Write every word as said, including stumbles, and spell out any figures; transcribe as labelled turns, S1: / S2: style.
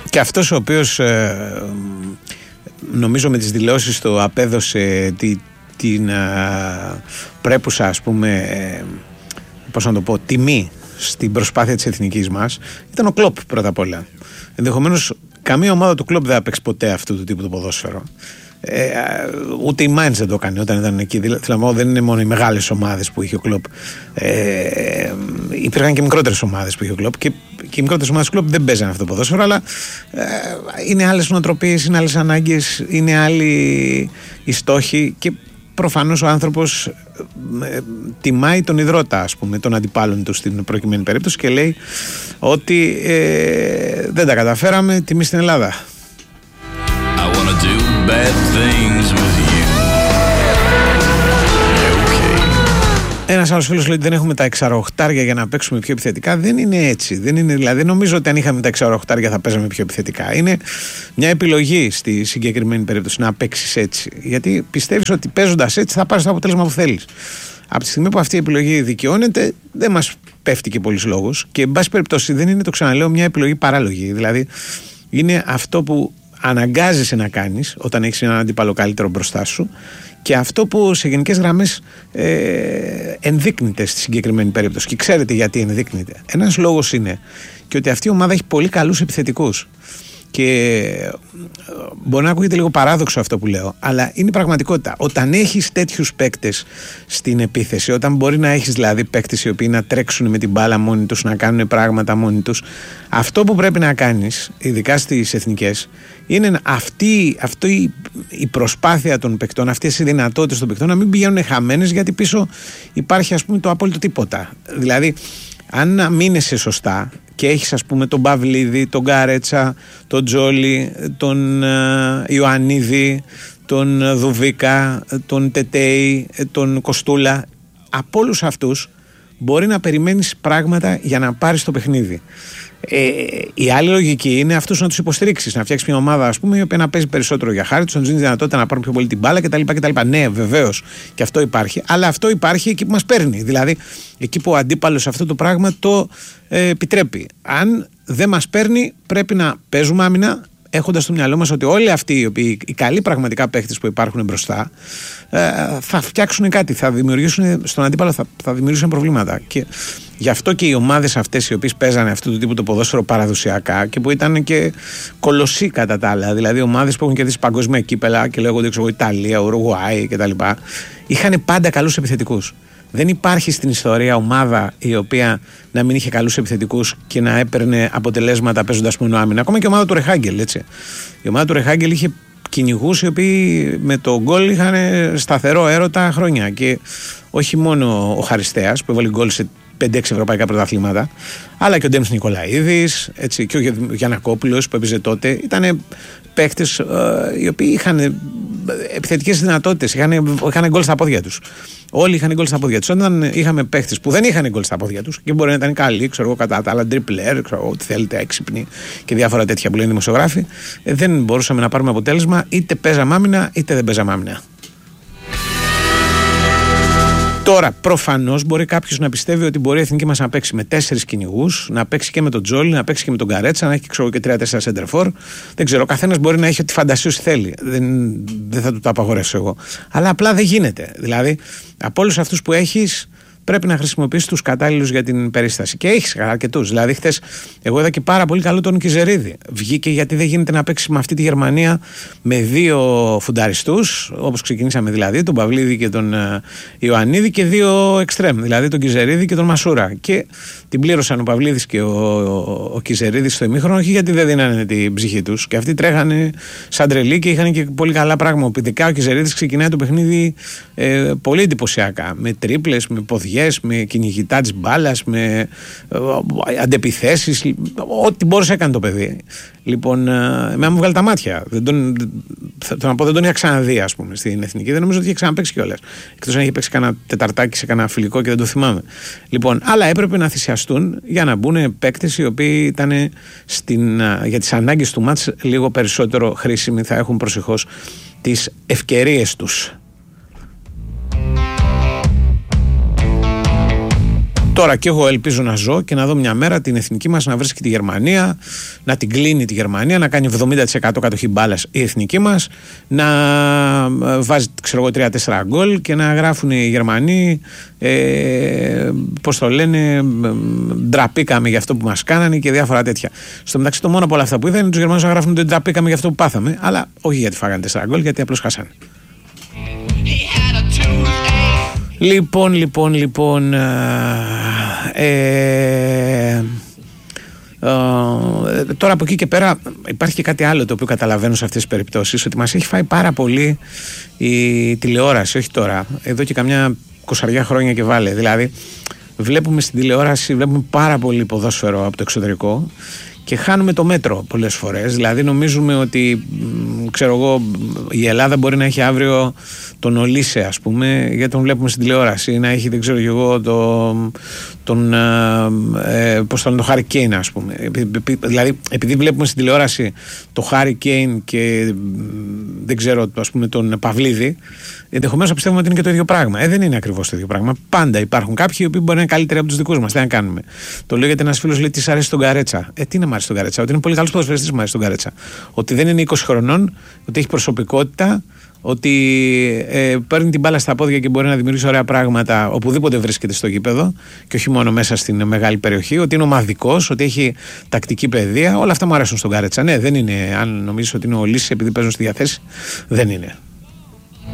S1: και αυτός ο οποίος ε, νομίζω με τις δηλώσεις του απέδωσε τη, την α, πρέπουσα, ας πούμε, ε, πώς να το πω, τιμή στην προσπάθεια της εθνικής μας, ήταν ο Κλοπ πρώτα απ' όλα. Ενδεχομένως καμία ομάδα του Κλοπ δεν θα παίξει ποτέ αυτού του τύπου το ποδόσφαιρο. Ε, ούτε η Μάιντς δεν το έκανε όταν ήταν εκεί. Δηλαδή, δεν είναι μόνο οι μεγάλες ομάδες που είχε ο Κλοπ. Ε, υπήρχαν και μικρότερες ομάδες που είχε ο Κλοπ και, και οι μικρότερες ομάδες του Κλοπ δεν παίζανε αυτό το ποδόσφαιρο, αλλά ε, είναι άλλες νοοτροπίες, είναι άλλες ανάγκες, είναι άλλοι οι στόχοι και προφανώς ο άνθρωπος ε, τιμάει τον ιδρώτα, ας πούμε, τον αντιπάλων του στην προκειμένη περίπτωση και λέει ότι ε, δεν τα καταφέραμε, τιμή στην Ελλάδα. I wanna do bad things with you. Okay. Ένας άλλος φίλος λέει ότι δεν έχουμε τα εξαροχτάρια για να παίξουμε πιο επιθετικά. Δεν είναι έτσι. Δεν είναι, δηλαδή, δεν νομίζω ότι αν είχαμε τα εξαροχτάρια θα παίζαμε πιο επιθετικά. Είναι μια επιλογή στη συγκεκριμένη περίπτωση να παίξεις έτσι. Γιατί πιστεύεις ότι παίζοντας έτσι θα πάρεις το αποτέλεσμα που θέλεις. Από τη στιγμή που αυτή η επιλογή δικαιώνεται, δεν μας πέφτει και πολλούς λόγους. Και εν πάση περιπτώσει δεν είναι, το ξαναλέω, μια επιλογή παράλογη. Δηλαδή είναι αυτό που αναγκάζεσαι να κάνεις όταν έχεις έναν αντίπαλο καλύτερο μπροστά σου και αυτό που σε γενικές γραμμές ε, ενδείκνυται στη συγκεκριμένη περίπτωση. Και ξέρετε γιατί ενδείκνυται. Ένας λόγος είναι και ότι αυτή η ομάδα έχει πολύ καλούς επιθετικούς. Και μπορεί να ακούγεται λίγο παράδοξο αυτό που λέω, αλλά είναι η πραγματικότητα. Όταν έχεις τέτοιους παίκτες στην επίθεση, όταν μπορεί να έχεις δηλαδή παίκτες οι οποίοι να τρέξουν με την μπάλα μόνοι τους, να κάνουν πράγματα μόνοι τους, αυτό που πρέπει να κάνεις, ειδικά στις εθνικές, είναι αυτή, αυτή η προσπάθεια των παικτών, αυτές οι δυνατότητες των παικτών να μην πηγαίνουν χαμένες, γιατί πίσω υπάρχει, ας πούμε, το απόλυτο τίποτα. Δηλαδή, αν αμήνεσαι σωστά και έχεις, ας πούμε, τον Παυλίδη, τον Γκαρέτσα, τον Τζόλι, τον uh, Ιωαννίδη, τον Δουβίκα, τον Τετέι, τον Κοστούλα, από όλους αυτούς μπορεί να περιμένεις πράγματα για να πάρεις το παιχνίδι. Ε, η άλλη λογική είναι αυτούς να τους υποστηρίξεις, να φτιάξεις μια ομάδα, ας πούμε, η οποία να παίζει περισσότερο για χάρη τους, να τους δίνει δυνατότητα να πάρουν πιο πολύ την μπάλα κτλ. κτλ. Ναι, βεβαίως και αυτό υπάρχει, αλλά αυτό υπάρχει εκεί που μας παίρνει. Δηλαδή, εκεί που ο αντίπαλος αυτό το πράγμα το ε, επιτρέπει. Αν δεν μας παίρνει, πρέπει να παίζουμε άμυνα, έχοντας στο μυαλό μας ότι όλοι αυτοί οι, οποίοι, οι καλοί πραγματικά παίχτες που υπάρχουν μπροστά ε, θα φτιάξουν κάτι, θα δημιουργήσουν στον αντίπαλο, θα, θα δημιουργήσουν προβλήματα. Και γι' αυτό και οι ομάδες αυτές οι οποίες παίζανε αυτού του τύπου το ποδόσφαιρο παραδοσιακά και που ήταν και κολοσσοί κατά τα άλλα, δηλαδή ομάδες που έχουν κερδίσει παγκόσμια κύπελα και λέγονται ξέρω, Ιταλία, Ουρουγουάη κτλ., είχαν πάντα καλούς επιθετικούς. Δεν υπάρχει στην ιστορία ομάδα η οποία να μην είχε καλούς επιθετικούς και να έπαιρνε αποτελέσματα παίζοντας μόνο άμυνα. Ακόμα και η ομάδα του Ρεχάγκελ, έτσι. Η ομάδα του Ρεχάγκελ είχε κυνηγούς οι οποίοι με το γκολ είχαν σταθερό έρωτα χρόνια. Και όχι μόνο ο Χαριστέας που έβαλε γκολ σε πέντε έξι ευρωπαϊκά πρωταθλήματα, αλλά και ο Ντέμις Νικολαίδης, έτσι, και ο Γιαννακόπουλος που έπαιζε τότε. Ήταν παίκτες ε, οι οποίοι είχαν επιθετικές δυνατότητες, είχαν, είχαν γκολ στα πόδια τους. Όλοι είχαν γκολ στα πόδια τους. Όταν είχαμε παίκτες που δεν είχαν γκολ στα πόδια τους και μπορεί να ήταν καλοί, ξέρω εγώ, κατά τα άλλα, ντριπλέρ, ξέρω ό,τι θέλετε, έξυπνοι και διάφορα τέτοια που λένε οι δημοσιογράφοι, ε, δεν μπορούσαμε να πάρουμε αποτέλεσμα, είτε παίζαμε άμυνα είτε δεν παίζαμε άμυνα. Τώρα, προφανώς μπορεί κάποιος να πιστεύει ότι μπορεί η εθνική μας να παίξει με τέσσερις κυνηγούς, να παίξει και με τον Τζόλι, να παίξει και με τον Γκαρέτσα, να έχει ξέρω, και τρία-τέσσερα σέντερφορ. Δεν ξέρω, ο καθένας μπορεί να έχει ό,τι φαντασίωση θέλει. Δεν, δεν θα του το απαγορεύσω εγώ. Αλλά απλά δεν γίνεται. Δηλαδή, από όλους αυτούς που έχεις, πρέπει να χρησιμοποιήσεις τους κατάλληλους για την περίσταση. Και έχεις αρκετούς. Δηλαδή, χθες, εγώ είδα και πάρα πολύ καλό τον Κιζερίδη. Βγήκε γιατί δεν γίνεται να παίξει με αυτή τη Γερμανία με δύο φουνταριστούς, όπως ξεκινήσαμε δηλαδή, τον Παυλίδη και τον uh, Ιωαννίδη, και δύο εξτρέμ, δηλαδή τον Κιζερίδη και τον Μασούρα. Και την πλήρωσαν ο Παυλίδης και ο, ο, ο Κιζερίδης στο ημίχρονο, όχι γιατί δεν δίνανε την ψυχή τους. Και αυτοί τρέχανε σαν τρελοί και είχαν και πολύ καλά πράγματα. Ειδικά ο Κιζερίδης ξεκινάει το παιχνίδι ε, πολύ εντυπωσιακά. Με τρίπλες, με ποδιές, με κυνηγητά της μπάλας, με ε, αντεπιθέσεις. Ό,τι μπορούσε έκανε το παιδί. Λοιπόν, εμένα μου βγάλει τα μάτια. Δεν τον, θα να πω, δεν τον είχα ξαναδεί, ας πούμε, στην εθνική. Δεν νομίζω ότι είχε ξαναπαίξει κιόλας. Εκτός αν είχε παίξει κανένα τεταρτάκι σε κανένα φιλικό και δεν το θυμάμαι. Λοιπόν, αλλά έπρεπε να θυσιαστούν για να μπουν παίκτες οι οποίοι ήταν στην, για τις ανάγκες του μάτς λίγο περισσότερο χρήσιμοι. Θα έχουν προσεχώς τις ευκαιρίες τους. Τώρα και εγώ ελπίζω να ζω και να δω μια μέρα την εθνική μας να βρίσκει τη Γερμανία, να την κλείνει τη Γερμανία, να κάνει εβδομήντα τοις εκατό κατοχή μπάλας η εθνική μας, να βάζει ξέρω εγώ τρία τέσσερα γκολ και να γράφουν οι Γερμανοί ε, πώς το λένε, ντραπήκαμε για αυτό που μας κάνανε και διάφορα τέτοια. Στο μεταξύ το μόνο από όλα αυτά που είδα είναι τους Γερμανούς να γράφουν ότι ντραπήκαμε για αυτό που πάθαμε, αλλά όχι γιατί φάγανε τέσσερα γκολ, γιατί απλώς χάσανε. Λοιπόν, λοιπόν, λοιπόν ε, ε, τώρα από εκεί και πέρα υπάρχει και κάτι άλλο το οποίο καταλαβαίνω σε αυτές τις περιπτώσεις, ότι μας έχει φάει πάρα πολύ η τηλεόραση, όχι τώρα, εδώ και καμιά είκοσι χρόνια και βάλε, δηλαδή βλέπουμε στην τηλεόραση, βλέπουμε πάρα πολύ ποδόσφαιρο από το εξωτερικό και χάνουμε το μέτρο πολλές φορές. Δηλαδή νομίζουμε ότι ξέρω εγώ, η Ελλάδα μπορεί να έχει αύριο τον Ολύσε, ας πούμε, γιατί τον βλέπουμε στην τηλεόραση, να έχει δεν ξέρω εγώ το, τον ε, πώς το λένε, το Χάρι Κέιν, ας πούμε. Δηλαδή επειδή βλέπουμε στην τηλεόραση το Χάρι Κέιν και δεν ξέρω, ας πούμε, τον Παυλίδη, ενδεχομένως να πιστεύουμε ότι είναι και το ίδιο πράγμα. Ε, δεν είναι ακριβώς το ίδιο πράγμα. Πάντα υπάρχουν κάποιοι οι οποίοι μπορεί να είναι καλύτεροι από τους δικούς μας. Τι να κάνουμε. Το λέω γιατί ένας φίλος λέει τι σ' αρέσει τον Καρέτσα. Ε, τι να μ' αρέσει τον Καρέτσα. Ότι είναι πολύ καλός ποδοσφαιριστής, μ' αρέσει τον Καρέτσα. Ότι δεν είναι είκοσι χρονών, ότι έχει προσωπικότητα, ότι ε, παίρνει την μπάλα στα πόδια και μπορεί να δημιουργήσει ωραία πράγματα οπουδήποτε βρίσκεται στο γήπεδο και όχι μόνο μέσα στην μεγάλη περιοχή, ότι είναι ομαδικός, ότι έχει τακτική παιδεία. Όλα αυτά μου αρέσουν στον Καρέτσα. Ναι, δεν είναι, αν νομίζεις ότι είναι ο Λύσης επειδή παίζουν στη διαθέση, δεν είναι.